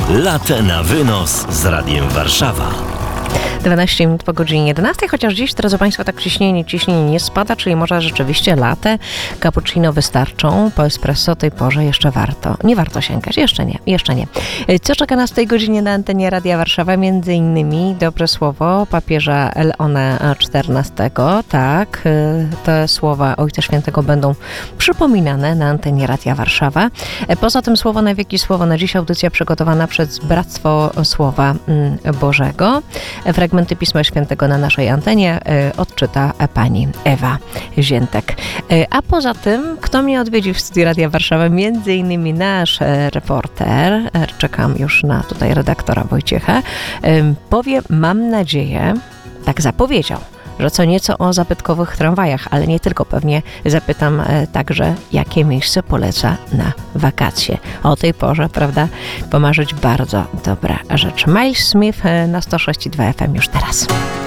Latte na wynos z Radiem Warszawa. 12 minut po godzinie 11, chociaż dziś, drodzy Państwo, tak ciśnienie nie spada, czyli może rzeczywiście latte, cappuccino wystarczą, po espresso o tej porze jeszcze nie warto sięgać, jeszcze nie. Co czeka nas w tej godzinie na antenie Radia Warszawa? Między innymi dobre słowo papieża Leona XIV, tak, te słowa Ojca Świętego będą przypominane na antenie Radia Warszawa. Poza tym Słowo na wieki, Słowo na dziś, audycja przygotowana przez Bractwo Słowa Bożego. Fragmenty Pisma Świętego na naszej antenie odczyta pani Ewa Ziętek. A poza tym, kto mnie odwiedzi w studiu Radia Warszawa? Między innymi nasz reporter, czekam już na tutaj redaktora Wojciecha, powie, mam nadzieję, tak zapowiedział, że co nieco o zabytkowych tramwajach, ale nie tylko. Pewnie zapytam także, jakie miejsce poleca na wakacje. O tej porze, prawda, pomarzyć bardzo dobra rzecz. Miles Smith na 106,2 FM już teraz.